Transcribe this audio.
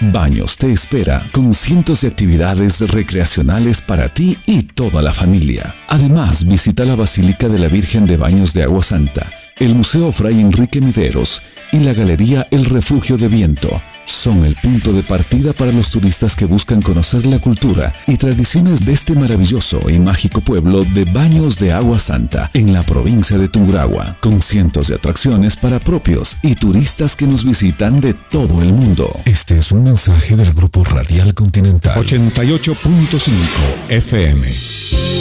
Baños te espera con cientos de actividades recreacionales para ti y toda la familia. Además, visita la Basílica de la Virgen de Baños de Agua Santa, el Museo Fray Enrique Mideros y la Galería El Refugio de Viento. Son el punto de partida para los turistas que buscan conocer la cultura y tradiciones de este maravilloso y mágico pueblo de Baños de Agua Santa en la provincia de Tungurahua, con cientos de atracciones para propios y turistas que nos visitan de todo el mundo. Este es un mensaje del Grupo Radial Continental 88.5 FM.